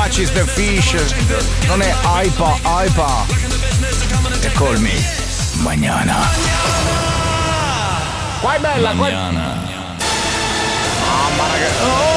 much is the fish? Non è aipa, aipa. E call me mañana. Qua è bella, qua. Mañana. Mamma ragazzi.